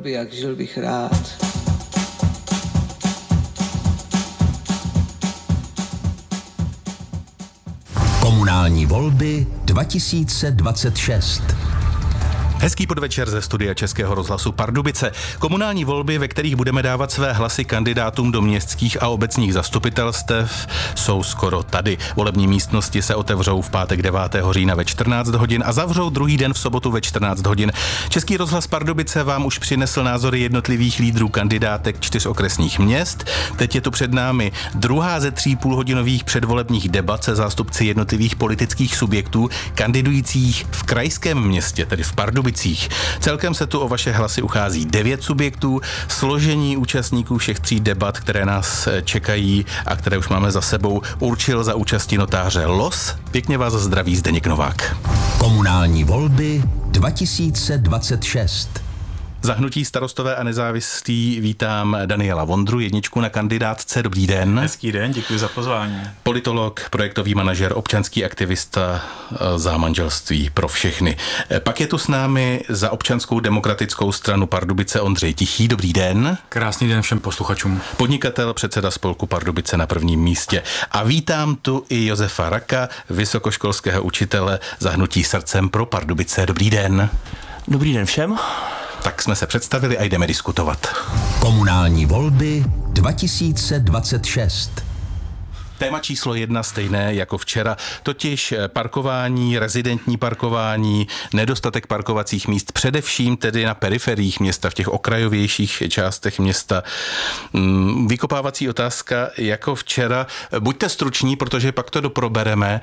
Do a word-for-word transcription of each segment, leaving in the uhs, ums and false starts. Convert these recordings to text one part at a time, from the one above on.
by, jak žil bych rád. Komunální volby dva tisíce dvacet šest. Hezký podvečer ze studia Českého rozhlasu Pardubice. Komunální volby, ve kterých budeme dávat své hlasy kandidátům do městských a obecních zastupitelstev, jsou skoro tady. Volební místnosti se otevřou v pátek devátého října ve čtrnáct hodin a zavřou druhý den v sobotu ve čtrnáct hodin. Český rozhlas Pardubice vám už přinesl názory jednotlivých lídrů kandidátek čtyř okresních měst. Teď je tu před námi druhá ze tří půlhodinových předvolebních debat se zástupci jednotlivých politických subjektů kandidujících v krajském městě, tedy v Pardubicích. Celkem se tu o vaše hlasy uchází devět subjektů. Složení účastníků všech tří debat, které nás čekají a které už máme za sebou, určil za účasti notáře Los. Pěkně vás zdraví Zdeněk Novák. Komunální volby dva tisíce dvacet šest. Za hnutí Starostové a nezávislí vítám Daniela Vondru, jedničku na kandidátce. Dobrý den. Hezký den, děkuji za pozvání. Politolog, projektový manažer, občanský aktivista za manželství pro všechny. Pak je tu s námi za Občanskou demokratickou stranu Pardubice Ondřej Tichý. Dobrý den. Krásný den všem posluchačům. Podnikatel, předseda spolku Pardubice na prvním místě. A vítám tu i Josefa Raka, vysokoškolského učitele za hnutí Srdcem pro Pardubice. Dobrý den. Dobrý den všem. Tak jsme se představili a jdeme diskutovat. Komunální volby dva tisíce dvacet šest. Téma číslo jedna stejné jako včera, totiž parkování, rezidentní parkování, nedostatek parkovacích míst, především tedy na periferiích města, v těch okrajovějších částech města. Vykopávací otázka jako včera. Buďte struční, protože pak to doprobereme.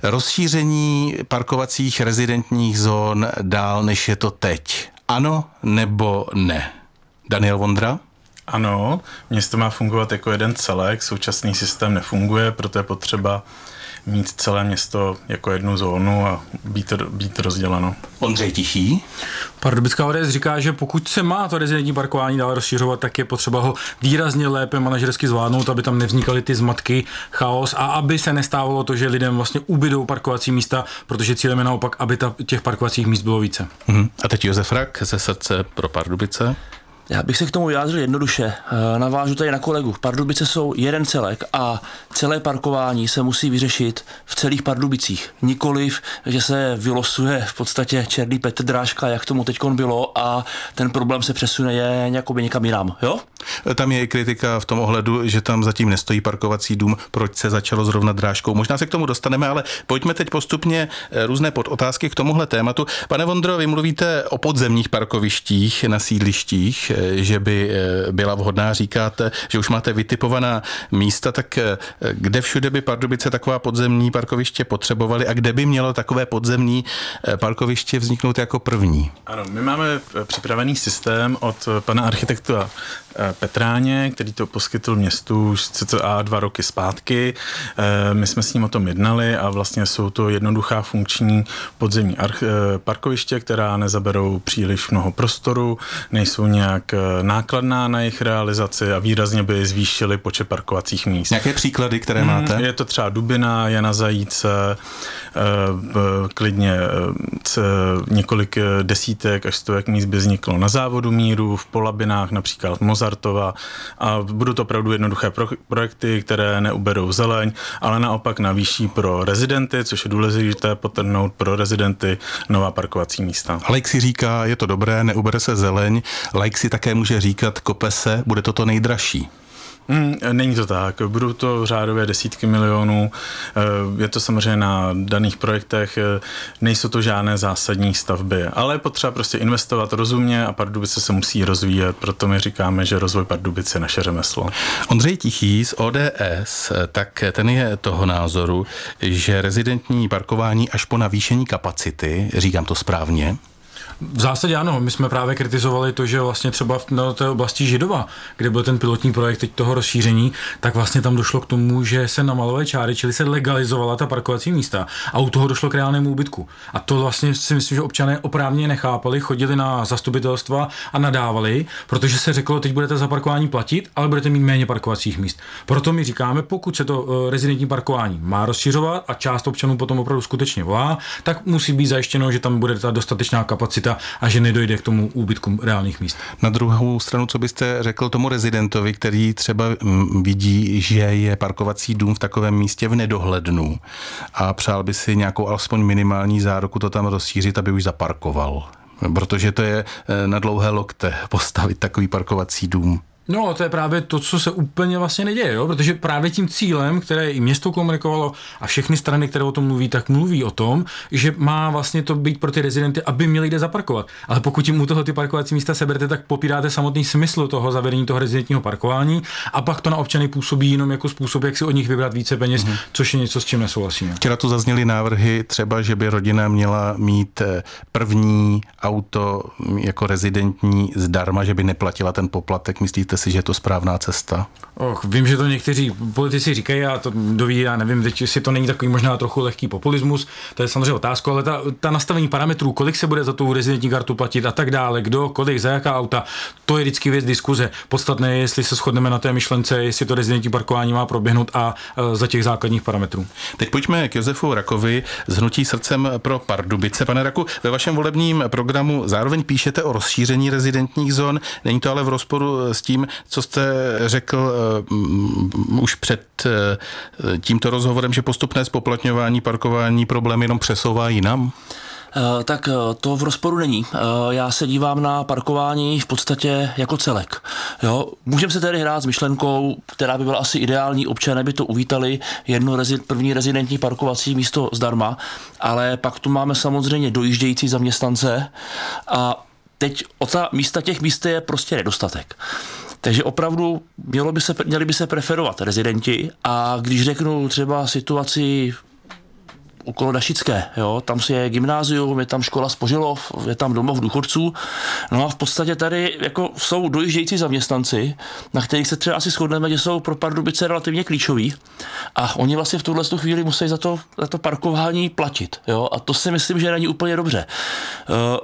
Rozšíření parkovacích rezidentních zón dál, než je to teď. Ano nebo ne? Daniel Vondra? Ano, město má fungovat jako jeden celek, současný systém nefunguje, proto je potřeba mít celé město jako jednu zónu a být, být rozděleno. Ondřej Tichý? Pardubická O D S říká, že pokud se má to rezidentní parkování dál rozšiřovat, tak je potřeba ho výrazně lépe manažersky zvládnout, aby tam nevznikaly ty zmatky, chaos a aby se nestávalo to, že lidem vlastně ubydou parkovací místa, protože cílem je naopak, aby ta, těch parkovacích míst bylo více. Uhum. A teď Josef Rak ze Srdce pro Pardubice. Já bych se k tomu vyjádřil jednoduše. Navážu tady na kolegu. Pardubice jsou jeden celek a celé parkování se musí vyřešit v celých Pardubicích. Nikoliv, že se vylosuje v podstatě černý Petr Drážka, jak tomu teďkon bylo, a ten problém se přesune jakoby někam jinam, jo? Tam je i kritika v tom ohledu, že tam zatím nestojí parkovací dům, proč se začalo zrovna Drážkou. Možná se k tomu dostaneme, ale pojďme teď postupně různé podotázky k tomuhle tématu. Pane Vondro, vy mluvíte o podzemních parkovištích na sídlištích, že by byla vhodná, říkáte, že už máte vytipovaná místa, tak kde všude by Pardubice taková podzemní parkoviště potřebovaly a kde by mělo takové podzemní parkoviště vzniknout jako první? Ano, my máme připravený systém od pana architekta Petráně, který to poskytl městu už cca dva roky zpátky. My jsme s ním o tom jednali a vlastně jsou to jednoduchá funkční podzemní parkoviště, která nezaberou příliš mnoho prostoru, nejsou nějak nákladná na jejich realizaci a výrazně by zvýšily počet parkovacích míst. Jaké příklady, které hmm, máte? Je to třeba Dubina, Jana Zajíce, klidně několik desítek až stovek míst by vzniklo na Závodu míru, v Polabinách, například Mozartova, a budou to opravdu jednoduché pro, projekty, které neuberou zeleň, ale naopak navýší pro rezidenty, což je důležité podtrhnout, pro rezidenty nová parkovací místa. Laik si říká, je to dobré, neubere se zeleň, laik si také může říkat, kope se, bude to to nejdražší. Hmm, není to tak, budou to řádově desítky milionů, je to samozřejmě na daných projektech, nejsou to žádné zásadní stavby, ale je potřeba prostě investovat rozumně a Pardubice se musí rozvíjet, proto my říkáme, že rozvoj Pardubice je naše řemeslo. Ondřej Tichý z O D S, tak ten je toho názoru, že rezidentní parkování až po navýšení kapacity, říkám to správně? V zásadě ano, my jsme právě kritizovali to, že vlastně třeba v na té oblasti Židova, kde byl ten pilotní projekt teď toho rozšíření, tak vlastně tam došlo k tomu, že se namalové čáry, čili se legalizovala ta parkovací místa a u toho došlo k reálnému úbytku. A to vlastně si myslím, že občané oprávněně nechápali, chodili na zastupitelstva a nadávali, protože se řeklo, teď budete za parkování platit, ale budete mít méně parkovacích míst. Proto my říkáme, pokud se to uh, rezidentní parkování má rozšiřovat a část občanů potom opravdu skutečně volá, tak musí být zajištěno, že tam bude ta dostatečná kapacita místa a že nedojde k tomu úbytku reálných míst. Na druhou stranu, co byste řekl tomu rezidentovi, který třeba vidí, že je parkovací dům v takovém místě v nedohlednu a přál by si nějakou alespoň minimální záruku to tam rozšířit, aby už zaparkoval? Protože to je na dlouhé lokte postavit takový parkovací dům. No, to je právě to, co se úplně vlastně neděje, jo? Protože právě tím cílem, které i město komunikovalo a všechny strany, které o tom mluví, tak mluví o tom, že má vlastně to být pro ty rezidenty, aby měli kde zaparkovat. Ale pokud jim u toho ty parkovací místa seberete, tak popíráte samotný smysl toho zavedení toho rezidentního parkování a pak to na občany působí jenom jako způsob, jak si od nich vybrat více peněz, mm-hmm. což je něco, s čím nesouhlasíme. Včera tu zazněly návrhy třeba, že by rodina měla mít první auto jako rezidentní zdarma, že by neplatila ten poplatek. Myslíte si, že je to správná cesta? Och, vím, že to někteří politici říkají a to doví, já nevím, teď jestli to není takový možná trochu lehký populismus, to je samozřejmě otázka, ale ta, ta nastavení parametrů, kolik se bude za tu rezidentní kartu platit a tak dále, kdo, kolik, za jaká auta, to je vždycky věc diskuze. Podstatné je, jestli se shodneme na té myšlence, jestli to rezidentní parkování má proběhnout a e, za těch základních parametrů. Teď pojďme k Josefu Rakovi z Hnutí Srdcem pro Pardubice. Pane Raku, ve vašem volebním programu zároveň píšete o rozšíření rezidentních zón, není to ale v rozporu s tím, co jste řekl uh, už před uh, tímto rozhovorem, že postupné zpoplatňování parkování problém jenom přesouvá jinam? Uh, tak uh, to v rozporu není. Uh, já se dívám na parkování v podstatě jako celek. Jo? Můžeme se tedy hrát s myšlenkou, která by byla asi ideální, občané by to uvítali, jedno rezi, první rezidentní parkovací místo zdarma, ale pak tu máme samozřejmě dojíždějící zaměstnance a teď o ta místa těch míst je prostě nedostatek. Takže opravdu mělo by se, měli by se preferovat rezidenti a když řeknu třeba situaci okolo Dašické, jo, tam je gymnázium, je tam škola Spožilov, je tam domov důchodců, no a v podstatě tady jako jsou dojíždějící zaměstnanci, na kterých se třeba asi shodneme, že jsou pro Pardubice relativně klíčoví a oni vlastně v tuhle chvíli musí za to, za to parkování platit, jo, a to si myslím, že není úplně dobře. Uh,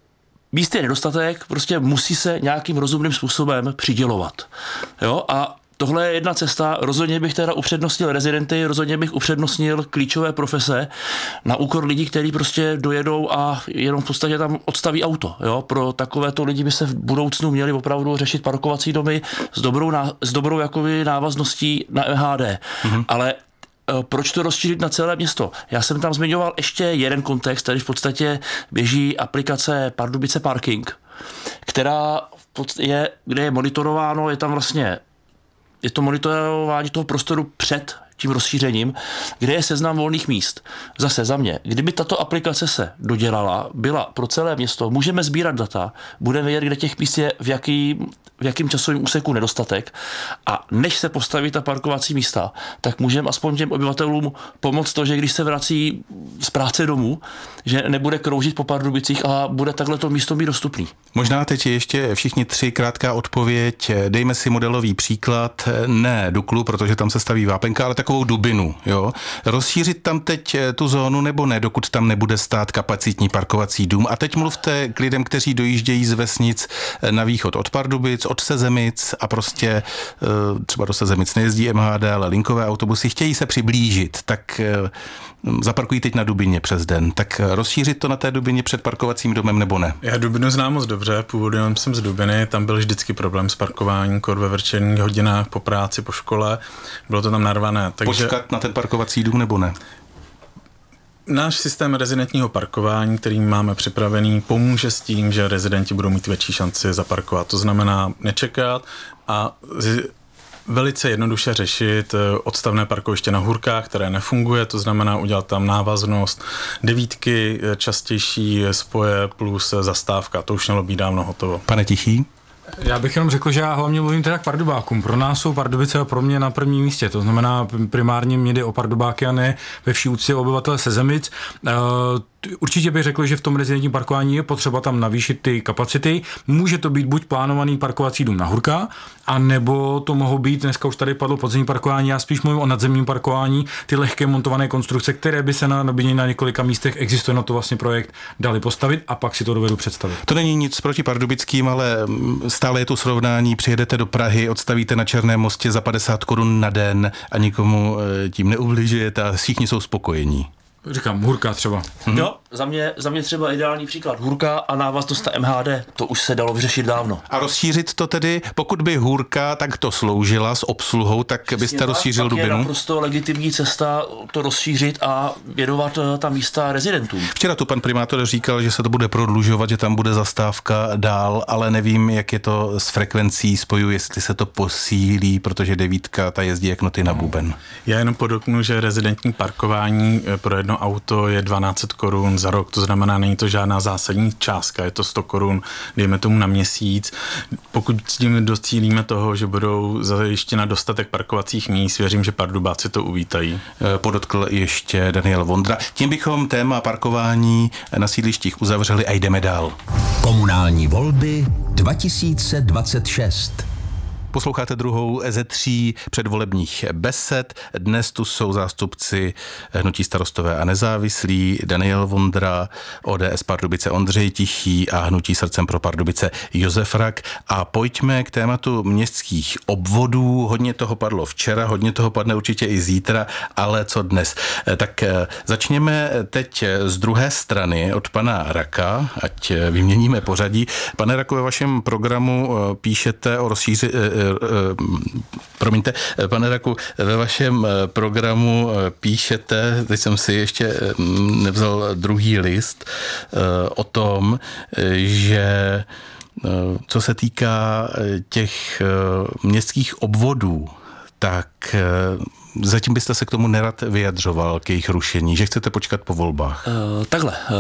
Míst je nedostatek, prostě musí se nějakým rozumným způsobem přidělovat. Jo? A tohle je jedna cesta, rozhodně bych teda upřednostnil rezidenty, rozhodně bych upřednostnil klíčové profese na úkor lidí, kteří prostě dojedou a jenom v podstatě tam odstaví auto. Jo? Pro takovéto lidi by se v budoucnu měli opravdu řešit parkovací domy s dobrou, ná, s dobrou jakoby návazností na M H D. Mm-hmm. Ale proč to rozšířit na celé město? Já jsem tam zmiňoval ještě jeden kontext, tady v podstatě běží aplikace Pardubice Parking, která je, kde je monitorováno, je tam vlastně, je to monitorování toho prostoru před tím rozšířením, kde je seznam volných míst. Zase za mě, kdyby tato aplikace se dodělala, byla pro celé město, můžeme sbírat data, budeme vědět, kde těch míst je v jaký, v jakým časovým úseku nedostatek a než se postaví ta parkovací místa, tak můžeme aspoň těm obyvatelům pomoct to, že když se vrací z práce domů, že nebude kroužit po Pardubicích a bude takhle to místo být dostupný. Možná teď ještě všichni tři krátká odpověď. Dejme si modelový příklad, ne Duklu, protože tam se staví vápenka, ale takovou Dubinu. Jo? Rozšířit tam teď tu zónu nebo ne, dokud tam nebude stát kapacitní parkovací dům. A teď mluvte k lidem, kteří dojíždějí z vesnic na východ od Pardubic, od Sezemic a prostě třeba do Sezemic nejezdí M H D, ale linkové autobusy, chtějí se přiblížit, tak zaparkují teď na Dubině přes den. Tak rozšířit to na té Dubině před parkovacím domem nebo ne? Já Dubinu znám moc dobře, původně jsem z Dubiny, tam byl vždycky problém s parkováním, kor ve večerních hodinách, po práci, po škole, bylo to tam narvané. Takže... Počkat na ten parkovací dům nebo ne? Náš systém rezidentního parkování, který máme připravený, pomůže s tím, že rezidenti budou mít větší šanci zaparkovat. To znamená nečekat a velice jednoduše řešit odstavné parkoviště na hůrkách, které nefunguje, to znamená udělat tam návaznost, devítky, častější spoje plus zastávka. To už mělo být dávno hotovo. Pane Tichý? Já bych jenom řekl, že já hlavně mluvím teda k Pardubákům. Pro nás jsou Pardubice a pro mě na prvním místě. To znamená primárně mě jde o Pardubáky a ne ve vší úctě obyvatele Sezemic. Uh, Určitě bych řekl, že v tom rezidentním parkování je potřeba tam navýšit ty kapacity. Může to být buď plánovaný parkovací dům na hůrka, a nebo to mohou být, dneska už tady padlo podzemní parkování, já spíš mluvím o nadzemním parkování, ty lehké montované konstrukce, které by se na Dobině na několika místech, existuje na to vlastně projekt, dali postavit a pak si to dovedu představit. To není nic proti pardubickým, ale stále je tu srovnání, přijedete do Prahy, odstavíte na Černém mostě za padesát korun na den a nikomu tím neubližujete a všichni jsou spokojení. Říkám, Hůrka třeba. Mhm. Jo, za mě, za mě třeba ideální příklad Hůrka a návaznost na M H D. To už se dalo vyřešit dávno. A rozšířit to tedy, pokud by Hůrka tak to sloužila s obsluhou, tak přesně byste tak, rozšířil Dubinu? Je naprosto legitimní cesta to rozšířit a věnovat ta místa rezidentům. Včera tu pan primátor říkal, že se to bude prodlužovat, že tam bude zastávka dál, ale nevím, jak je to s frekvencí spoju, jestli se to posílí, protože devítka ta jezdí jak noty na buben. Já jenom podotknu, že rezidentní parkování pro jedno auto je dvanáct set korun za rok, to znamená, není to žádná zásadní částka, je to sto korun, dejme tomu na měsíc. Pokud s tím docílíme toho, že budou zajištěna dostatek parkovacích míst, věřím, že Pardubáci to uvítají. Podotkl ještě Daniel Vondra. Tím bychom téma parkování na sídlištích uzavřeli a jdeme dál. Komunální volby dva tisíce dvacet šest. Posloucháte druhou ze tří předvolebních besed. Dnes tu jsou zástupci hnutí Starostové a nezávislí, Daniel Vondra, O D S Pardubice Ondřej Tichý a hnutí Srdcem pro Pardubice Josef Rak. A pojďme k tématu městských obvodů. Hodně toho padlo včera, hodně toho padne určitě i zítra, ale co dnes? Tak začněme teď z druhé strany od pana Raka, ať vyměníme pořadí. Pane Raku, ve vašem programu píšete o rozšíření promiňte, pane Raku, ve vašem programu píšete, teď jsem si ještě nevzal druhý list, o tom, že co se týká těch městských obvodů, tak zatím byste se k tomu nerad vyjadřoval, k jejich rušení, že chcete počkat po volbách. Uh, takhle, uh,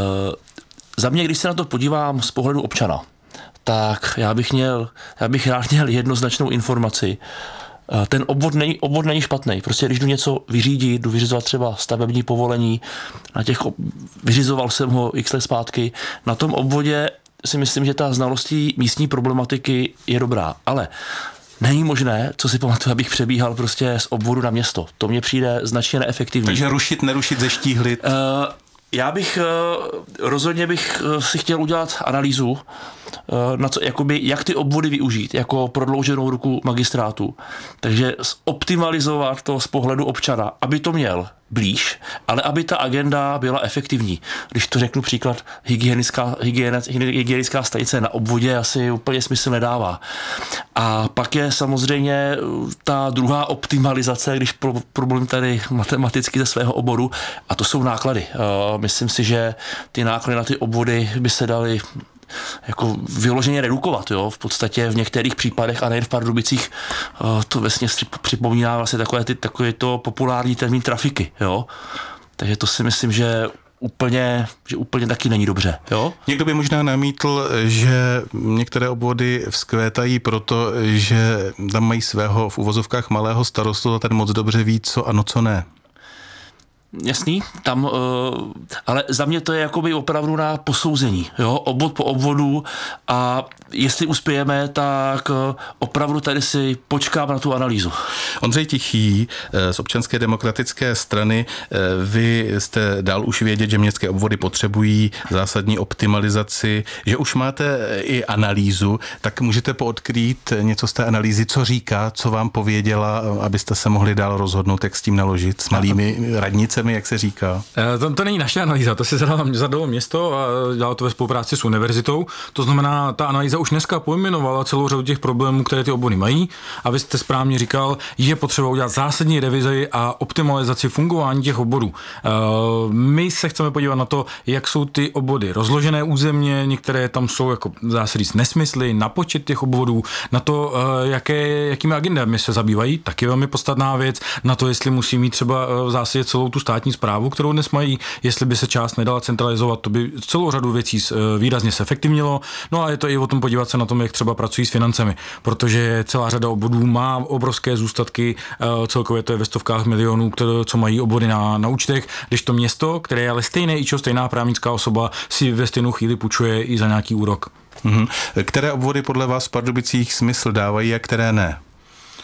za mě, když se na to podívám z pohledu občana, tak já bych měl, já bych rád měl jednoznačnou informaci. Ten obvod není, obvod není špatný. Prostě když jdu něco vyřídit, jdu vyřizovat třeba stavební povolení, na těch, vyřizoval jsem ho x let zpátky, na tom obvodě si myslím, že ta znalostí místní problematiky je dobrá, ale není možné, co si pamatuju, abych přebíhal prostě z obvodu na město. To mně přijde značně neefektivní. Takže rušit, nerušit, zeštíhlit? Uh, Já bych rozhodně bych si chtěl udělat analýzu, na co, jakoby, jak ty obvody využít jako prodlouženou ruku magistrátu. Takže optimalizovat to z pohledu občana, aby to měl blíž, ale aby ta agenda byla efektivní. Když to řeknu příklad, hygienická, hygienická stanice na obvodě asi úplně smysl nedává. A pak je samozřejmě ta druhá optimalizace, když problém tady matematicky ze svého oboru, a to jsou náklady. Myslím si, že ty náklady na ty obvody by se daly jako vyloženě redukovat, jo, v podstatě v některých případech a nejen v Pardubicích to vesměs připomíná vlastně takové, ty, takové to populární termín trafiky, jo. Takže to si myslím, že úplně, že úplně taky není dobře, jo. Někdo by možná namítl, že některé obvody vzkvétají proto, že tam mají svého v uvozovkách malého starostu a ten moc dobře ví, co ano, co ne. Jasný, tam, uh, ale za mě to je jakoby opravdu na posouzení, jo, obvod po obvodu, a jestli uspějeme, tak uh, opravdu tady si počkám na tu analýzu. Ondřej Tichý z Občanské demokratické strany, vy jste dal už vědět, že městské obvody potřebují zásadní optimalizaci, že už máte i analýzu, tak můžete poodkrýt něco z té analýzy, co říká, co vám pověděla, abyste se mohli dál rozhodnout, jak s tím naložit, s malými radnicemi, jak se říká? To, to není naše analýza, to si zadalo, zadalo město a dělalo to ve spolupráci s univerzitou. To znamená, ta analýza už dneska pojmenovala celou řadu těch problémů, které ty obvody mají. A vy jste správně říkal, je potřeba udělat zásadní revizi a optimalizaci fungování těch obvodů. My se chceme podívat na to, jak jsou ty obvody rozložené územně, některé tam jsou jako zase říct nesmysly, na počet těch obvodů, na to, jaké, jakými agendami se zabývají, taky velmi podstatná věc, na to, jestli musí mít třeba v zásadě celou tu státní správu, kterou dnes mají, jestli by se část nedala centralizovat, to by celou řadu věcí výrazně se efektivnilo. No a je to i o tom podívat se na tom, jak třeba pracují s financemi, protože celá řada obvodů má obrovské zůstatky, celkově to je ve stovkách milionů, které, co mají obvody na, na účtech, když to město, které je ale stejné ičo, stejná právnická osoba, si ve stejnou chvíli půjčuje i za nějaký úrok. Mm-hmm. Které obvody podle vás v Pardubicích smysl dávají a které ne?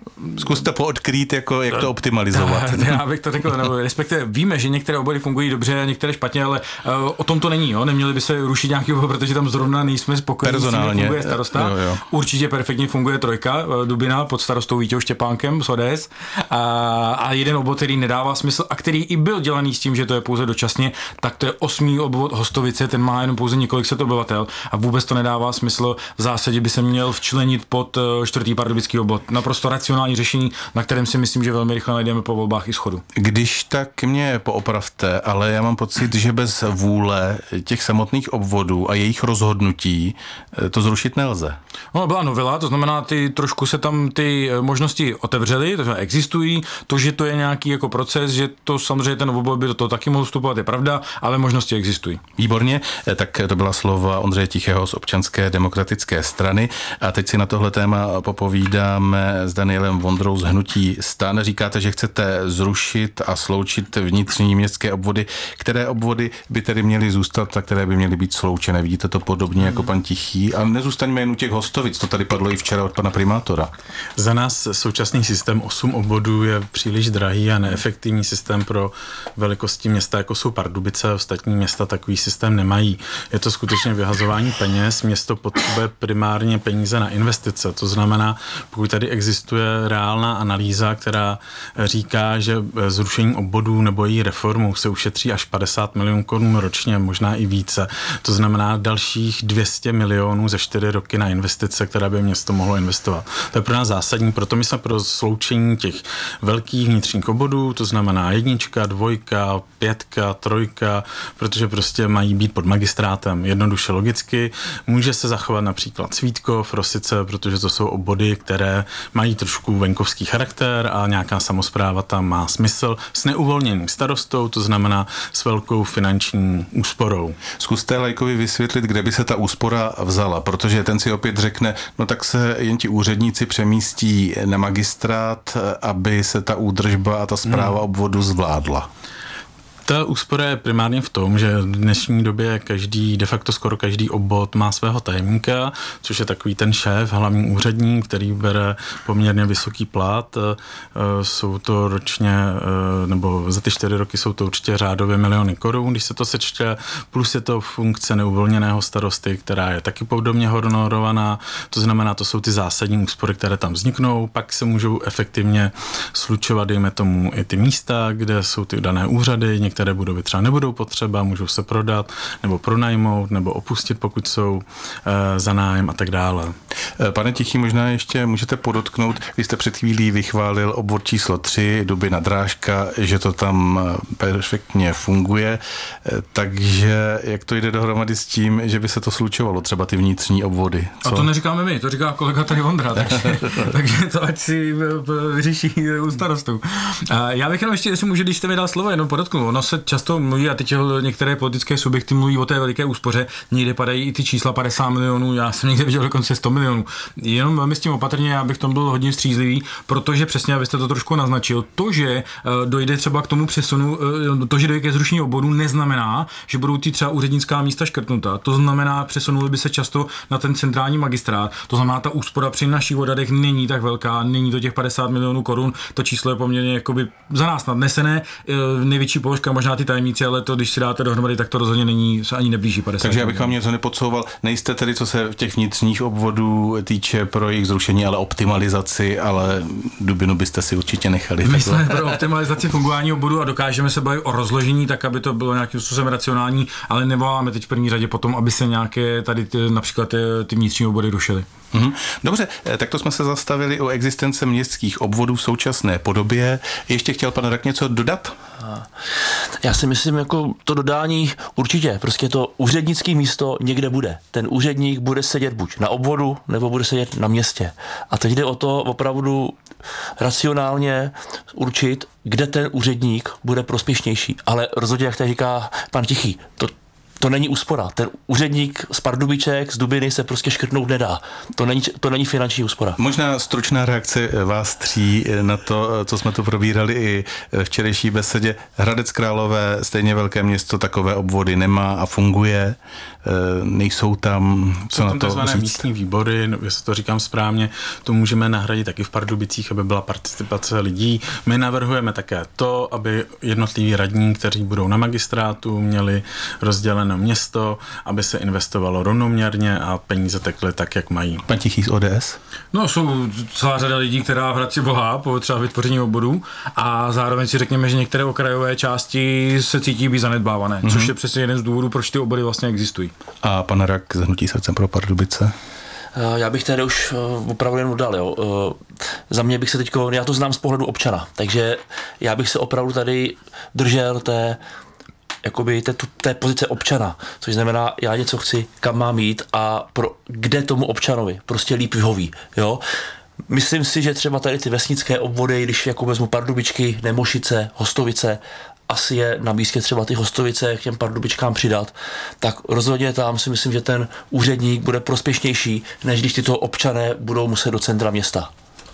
Zkuste poodkrýt, jako, jak to optimalizovat. Já bych to řekl, nebo respektive víme, že některé obory fungují dobře a některé špatně, ale uh, o tom to není, jo? Neměli by se rušit nějaký obor, protože tam zrovna nejsme spokojení. Personálně. Funguje starosta. Jo, jo. Určitě perfektně funguje trojka, Dubina pod starostou Vítěou Štěpánkem z O D S. A, a jeden obvod, který nedává smysl a který i byl dělaný s tím, že to je pouze dočasně, tak to je osmý obvod Hostovice, ten má jenom pouze několik set obyvatel a vůbec to nedává smysl. V zásadě by se měl včlenit pod čtvrtý pardubický obvod. Naprosto racionální řešení, na kterém si myslím, že velmi rychle najdeme po volbách i shodu. Když tak mě poopravte, ale já mám pocit, že bez vůle těch samotných obvodů a jejich rozhodnutí to zrušit nelze. No, byla novela, to znamená, ty trošku se tam ty možnosti otevřely, to znamená, existují, to, že to je nějaký jako proces, že to samozřejmě ten obvod by do toho taky mohl vstupovat, je pravda, ale možnosti existují. Výborně, tak to byla slova Ondřeje Tichého z Občanské demokratické strany a teď si na tohle téma popovídáme s Danielem Vondrou z hnutí STAN. Říkáte, že chcete zrušit a sloučit vnitřní městské obvody. Které obvody by tedy měly zůstat a které by měly být sloučené? Vidíte to podobně jako pan Tichý? A nezůstaňme jen u těch Hostovic, to tady padlo i včera od pana primátora. Za nás současný systém osm obvodů je příliš drahý a neefektivní systém pro velikosti města, jako jsou Pardubice, ostatní města takový systém nemají. Je to skutečně vyhazování peněz, město potřebuje primárně peníze na investice, to znamená, pokud tady existuje reálná analýza, která říká, že zrušení obvodů nebo její reformou se ušetří až padesát milionů korun ročně, možná i více. To znamená dalších dvě stě milionů za čtyři roky na investice, které by město mohlo investovat. To je pro nás zásadní, proto my jsme pro sloučení těch velkých vnitřních obvodů, to znamená jednička, dvojka, pětka, trojka, protože prostě mají být pod magistrátem. Jednoduše logicky. Může se zachovat například Svítkov, Rosice, protože to jsou obvody, které mají trošku venkovský charakter a nějaká samospráva tam má smysl s neuvolněným starostou, to znamená s velkou finanční úsporou. Zkuste laikovi vysvětlit, kde by se ta úspora vzala, protože ten si opět řekne, no tak se jen ti úředníci přemístí na magistrát, aby se ta údržba a ta správa hmm. obvodu zvládla. Ta úspora je primárně v tom, že v dnešní době každý, de facto skoro každý obvod má svého tajemníka, což je takový ten šéf, hlavní úředník, který bere poměrně vysoký plat. Jsou to ročně, nebo za ty čtyři roky jsou to určitě řádově miliony korun, když se to sečte, plus je to funkce neuvolněného starosty, která je taky podobně honorovaná, to znamená, to jsou ty zásadní úspory, které tam vzniknou, pak se můžou efektivně slučovat, dejme tomu, i ty místa, kde jsou ty dané úřady, které budovy třeba nebudou potřeba, můžou se prodat, nebo pronajmout, nebo opustit, pokud jsou e, za nájem a tak dále. Pane Tichý, možná ještě můžete podotknout, vy jste před chvílí vychválil obvod číslo tři, Dubina Drážka, že to tam perfektně funguje, takže jak to jde dohromady s tím, že by se to slučovalo, třeba ty vnitřní obvody? Co? A to neříkáme my, to říká kolega tady Vondra, takže, takže to ať si vyřeší u starostů. Já bych jenom ještě, jestli můžu, když jste mi dal slovo, jenom podotknu, ono se často mluví, a teď některé politické subjekty mluví o té veliké úspoře, někde padají i ty čísla padesát milionů, já jsem někde viděl dokonce sto milionů. Jenom velmi s tím opatrně, já bych tom byl hodně střízlivý, protože přesně, abyste to trošku naznačil, to, že dojde třeba k tomu přesunu, to, že dojde ke zrušení obvodu, neznamená, že budou ty třeba úřednická místa škrtnuta. To znamená, přesunuli by se často na ten centrální magistrát. To znamená, ta úspora při našich odhadech není tak velká, není to těch padesát milionů korun, to číslo je poměrně jakoby za nás nadnesené, největší položka možná ty tajemníci, ale to, když si dáte dohromady, tak to rozhodně není, se ani neblíží padesát. Takže abych vám něco nepodsouval, nejste tedy, co se těch vnitřních obvodů týče pro jejich zrušení, ale optimalizaci, ale Dubinu byste si určitě nechali. My jsme pro optimalizaci fungování obvodu a dokážeme se bavit o rozložení tak, aby to bylo nějakým způsobem racionální, ale nevoláme teď v první řadě potom, aby se nějaké tady ty, například ty, ty vnitřní obvody rušily. Mhm. Dobře, tak to jsme se zastavili u existence městských obvodů v současné podobě. Ještě chtěl pan Rak něco dodat? Já si myslím, jako to dodání určitě, prostě to úřednické místo někde bude. Ten úředník bude sedět buď na obvodu, nebo bude sedět na městě. A teď jde o to opravdu racionálně určit, kde ten úředník bude prospěšnější. Ale rozhodně, jak tady říká pan Tichý, to to není úspora. Ten úředník z Pardubiček, z Dubiny se prostě škrtnout nedá. To není, to není finanční úspora. Možná stručná reakce vás tří na to, co jsme tu probírali i včerejší besedě. Hradec Králové, stejně velké město, takové obvody nemá a funguje. Nejsou tam, co Jsou na to říct? Místní výbory, jestli to říkám správně, to můžeme nahradit taky v Pardubicích, aby byla participace lidí. My navrhujeme také to, aby jednotliví radní, kteří budou na magistrátu, měli rozděleno město, aby se investovalo rovnoměrně a peníze tekly tak, jak mají. Pan Tichý z O D S? No, jsou celá řada lidí, která v Hradci volá po třeba vytvoření obvodů a zároveň si řekněme, že některé okrajové části se cítí být zanedbávané, mm-hmm. což je přesně jeden z důvodů, proč ty obvody vlastně existují. A pan Rak z Hnutí Srdcem pro Pardubice? Já bych tady už opravdu jen dal, jo. Za mě bych se teďko, já to znám z pohledu občana, takže já bych se opravdu tady držel té, jakoby té, té pozice občana, což znamená, já něco chci, kam mám jít a pro, kde tomu občanovi prostě líp vyhoví, jo. Myslím si, že třeba tady ty vesnické obvody, když jako vezmu Pardubičky, Nemošice, Hostovice, asi je na místě třeba ty Hostovice k těm Pardubičkám přidat, tak rozhodně tam si myslím, že ten úředník bude prospěšnější, než když tyto občané budou muset do centra města.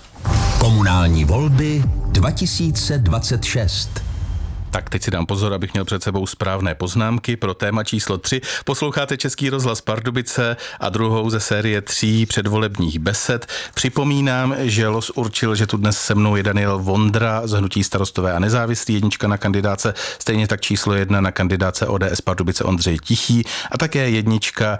Komunální volby dva tisíce dvacet šest. Tak teď si dám pozor, abych měl před sebou správné poznámky pro téma číslo tři. Posloucháte Český rozhlas Pardubice a druhou ze série tří předvolebních besed. Připomínám, že los určil, že tu dnes se mnou je Daniel Vondra z Hnutí Starostové a nezávislí, jednička na kandidáce, stejně tak číslo jedna na kandidáce O D S Pardubice Ondřej Tichý a také jednička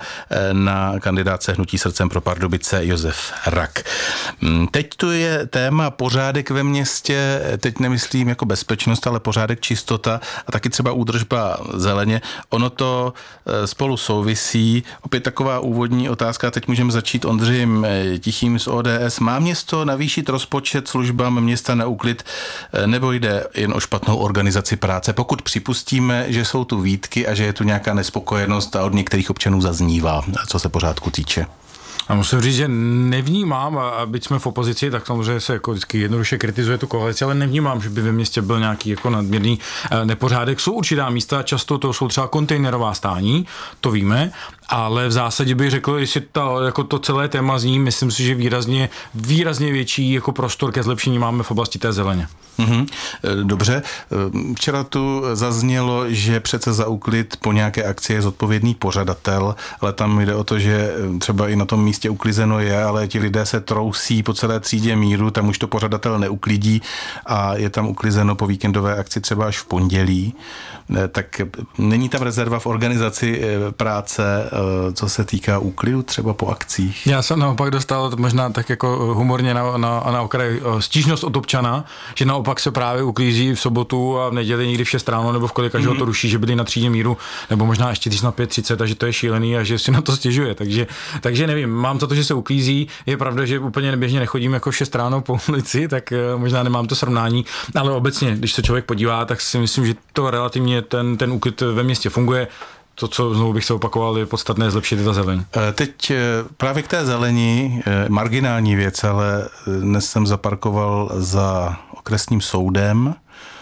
na kandidáce Hnutí Srdcem pro Pardubice Josef Rak. Teď tu je téma pořádek ve městě, teď nemyslím jako bezpečnost, ale pořádek čistota a taky třeba údržba zeleně. Ono to spolu souvisí. Opět taková úvodní otázka, teď můžeme začít Ondřejem Tichým z O D S. Má město navýšit rozpočet službám města na úklid, nebo jde jen o špatnou organizaci práce? Pokud připustíme, že jsou tu výtky a že je tu nějaká nespokojenost a od některých občanů zaznívá, co se pořádku týče. A musím říct, že nevnímám, a byť jsme v opozici, tak samozřejmě se jako vždycky jednoduše kritizuje tu koalici, ale nevnímám, že by ve městě byl nějaký jako nadměrný nepořádek. Jsou určitá místa, často to jsou třeba kontejnerová stání, to víme, ale v zásadě bych řekl, jestli ta, jako to celé téma zní, myslím si, že výrazně, výrazně větší jako prostor ke zlepšení máme v oblasti té zeleně. Mm-hmm. Dobře. Včera tu zaznělo, že přece za úklid po nějaké akci je zodpovědný pořadatel, ale tam jde o to, že třeba i na tom místě uklizeno je, ale ti lidé se trousí po celé třídě míru, tam už to pořadatel neuklidí a je tam uklizeno po víkendové akci třeba až v pondělí. Tak není tam rezerva v organizaci práce, co se týká úklidu třeba po akcích? Já jsem naopak dostal možná tak jako humorně na, na, na okraj stížnost od občana, že naopak se právě uklízí v sobotu a v neděli někdy v šest ráno nebo v kolika, mm-hmm. že ho to ruší, že byli na třídě míru, nebo možná ještě když na pět třicet, a že to je šílený a že si na to stěžuje. Takže, takže nevím, mám za to, že se uklízí. Je pravda, že úplně neběžně nechodím jako v šest ráno po ulici, tak možná nemám to srovnání, ale obecně, když se člověk podívá, tak si myslím, že to relativně ten, ten úklid ve městě funguje. To, co znovu bych se opakoval, je podstatné zlepšit ta zeleň. Teď právě k té zelení, marginální věc, ale dnes jsem zaparkoval za okresním soudem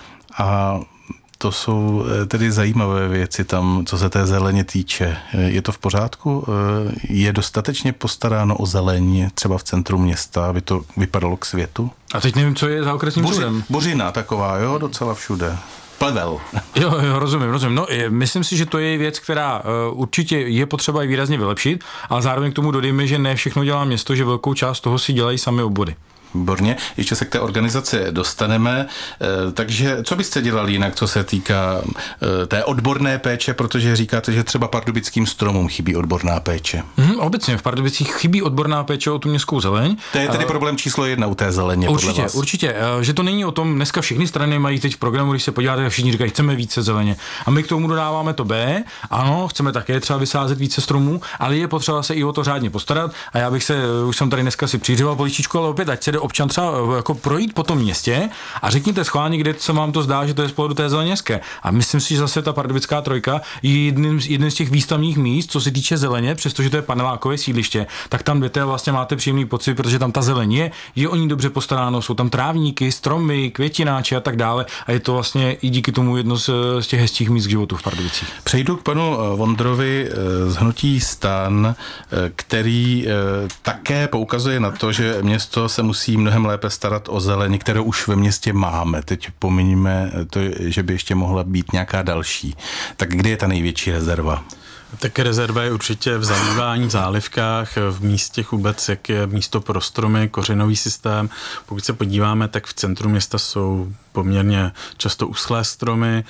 a to jsou tedy zajímavé věci tam, co se té zeleně týče. Je to v pořádku? Je dostatečně postaráno o zeleň třeba v centru města, aby to vypadalo k světu? A teď nevím, co je za okresním Boři, soudem. Bořina taková, jo, docela všude. Plevel. Jo, jo, rozumím, rozumím. No, myslím si, že to je věc, která uh, určitě je potřeba i výrazně vylepšit, ale zároveň k tomu dodejme, že ne všechno dělá město, že velkou část toho si dělají sami obvody. Výborně, ještě se k té organizaci dostaneme, takže co byste dělali jinak, co se týká té odborné péče, protože říkáte, že třeba pardubickým stromům chybí odborná péče. Mm, obecně v Pardubicích chybí odborná péče o tu městskou zeleň. To je tedy problém číslo jedna u té zeleně, určitě, podle vás. Určitě, že to není o tom, dneska všechny strany mají teď v programu, když se podíváte, všichni říkají, chceme více zeleně. A my k tomu dodáváme to B, ano, chceme také třeba vysázet více stromů, ale je potřeba se i o to řádně postarat a já bych se, už jsem tady dneska si přiřival poličičku, ale opět ať se jde občan třeba jako projít po tom městě a řekněte schválně, kde se vám to zdá, že to je z pohledu té zeleněřské. A myslím si, že zase ta Pardubická trojka je jedním, jedním z těch výstavních míst, co se týče zeleně, přestože to je panelákové sídliště, tak tam jdete a vlastně máte příjemný pocit, protože tam ta zeleň je, je o ní dobře postaráno, jsou tam trávníky, stromy, květináče a tak dále a je to vlastně i díky tomu jedno z, z těch hezkých míst k životu v Pardubicích. Přejdu k panu Vondrovi z hnutí STAN, který také poukazuje na to, že město se musí mnohem lépe starat o zeleň, kterou už ve městě máme. Teď pominíme to, že by ještě mohla být nějaká další. Tak kde je ta největší rezerva? Tak rezerva je určitě v zalívání v zálivkách, v místech vůbec, jak je místo pro stromy, kořenový systém. Pokud se podíváme, tak v centru města jsou poměrně často uschlé stromy,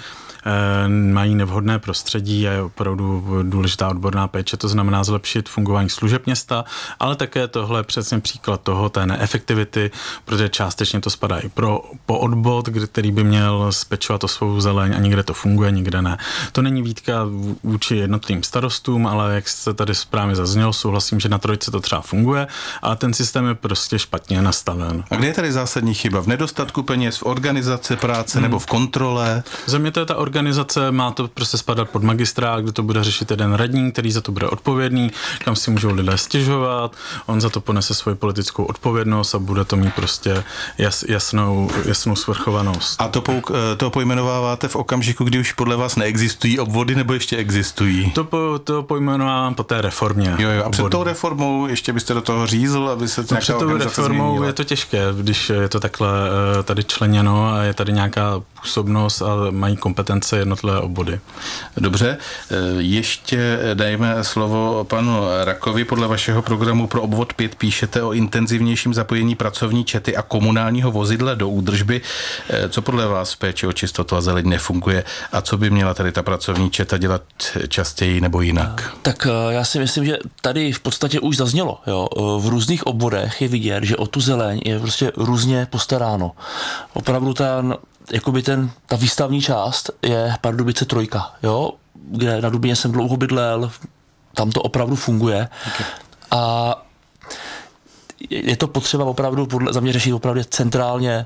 mají nevhodné prostředí a je opravdu důležitá odborná péče, to znamená zlepšit fungování služeb města, ale také tohle je přesně příklad toho, té neefektivity, protože částečně to spadá i pro, po odbod, který by měl spečovat o svou zeleň a někde to funguje, někde ne. To není výtka vůči jednotlivým starostům, ale jak se tady správně zaznělo, souhlasím, že na trojce to třeba funguje, ale ten systém je prostě špatně nastaven. A kde je tady zásadní chyba? V nedostatku peněz, v organizaci práce hmm. nebo v kontrole? Za mě to je ta organizace, má to prostě spadat pod magistrát, kde to bude řešit jeden radní, který za to bude odpovědný, kam si můžou lidé stěžovat, on za to ponese svoji politickou odpovědnost a bude to mít prostě jas, jasnou, jasnou svrchovanost. A to, pouk, to pojmenováváte v okamžiku, kdy už podle vás neexistují obvody, nebo ještě existují? To, po, to pojmenovávám po té reformě. Jo, jo. A před obvodu. tou reformou ještě byste do toho řízl, aby se to no, před tou reformou změnila. Je to těžké, když je to takhle tady členěno a je tady nějaká působnost a mají kompetence jednotlivé obvody. Dobře, ještě dejme slovo panu Rakovi. Podle vašeho programu pro obvod pět píšete o intenzivnějším zapojení pracovní čety a komunálního vozidla do údržby. Co podle vás v péči o čistotu a zeleň nefunguje a co by měla tady ta pracovní četa dělat častěji nebo jinak? Tak já si myslím, že tady v podstatě už zaznělo. Jo. V různých obvodech je vidět, že o tu zeleň je prostě různě postaráno. Opravdu ten jakoby ten, ta výstavní část je Pardubice trojka, jo, kde na Dubině jsem dlouho bydlel, tam to opravdu funguje. Okay. A je to potřeba opravdu podle, za mě řešit opravdu centrálně